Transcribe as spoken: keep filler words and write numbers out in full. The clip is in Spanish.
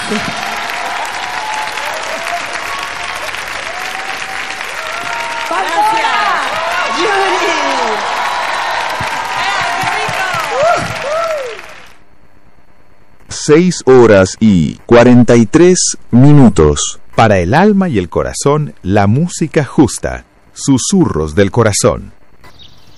Seis horas y cuarenta y tres minutos. Para el alma y el corazón, la música justa. Susurros del corazón.